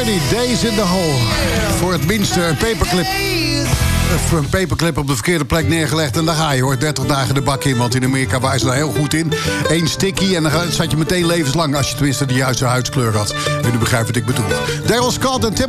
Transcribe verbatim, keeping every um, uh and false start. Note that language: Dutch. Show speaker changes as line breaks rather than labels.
Journey, Days in the Hole. Voor het minste een paperclip. Even een paperclip op de verkeerde plek neergelegd. En dan ga je hoor, dertig dagen de bak in. Want in Amerika waren ze daar heel goed in. Eén sticky en dan zat je meteen levenslang. Als je tenminste de juiste huidskleur had. En u begrijpt wat ik bedoel. Daryl Scott en Tim